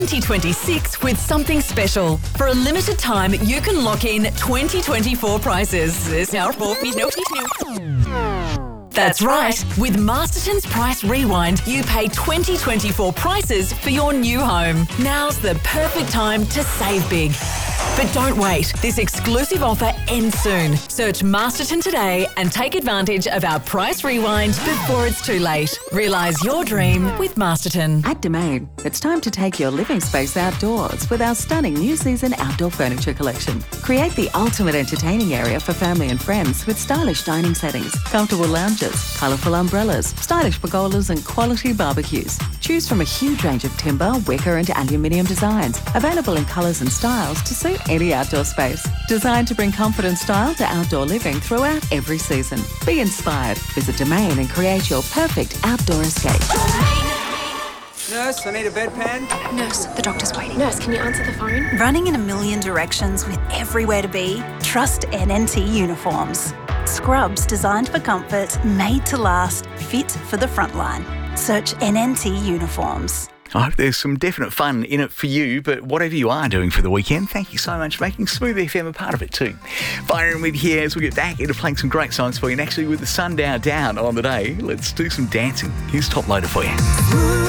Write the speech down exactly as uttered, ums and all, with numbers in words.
twenty twenty-six with something special. For a limited time, you can lock in twenty twenty-four prices. That's right. With Masterton's Price Rewind, you pay twenty twenty-four prices for your new home. Now's the perfect time to save big. But don't wait. This exclusive offer ends soon. Search Masterton today and take advantage of our Price Rewind before it's too late. Realise your dream with Masterton. At Domain, it's time to take your living space outdoors with our stunning new season outdoor furniture collection. Create the ultimate entertaining area for family and friends with stylish dining settings, comfortable lounges, colourful umbrellas, stylish pergolas and quality barbecues. Choose from a huge range of timber, wicker and aluminium designs, available in colours and styles to suit any outdoor space. Designed to bring comfort and style to outdoor living throughout every season. Be inspired. Visit Domain and create your perfect outdoor escape. Nurse, I need a bedpan. Nurse, the doctor's waiting. Nurse, can you answer the phone? Running in a million directions with everywhere to be? Trust N N T Uniforms. Scrubs designed for comfort, made to last, fit for the front line. Search N N T Uniforms. I hope there's some definite fun in it for you, but whatever you are doing for the weekend, thank you so much for making Smooth F M a part of it too. Byron with you here as we get back into playing some great songs for you. And actually, with the sun now down on the day, let's do some dancing. Here's Top Loader for you.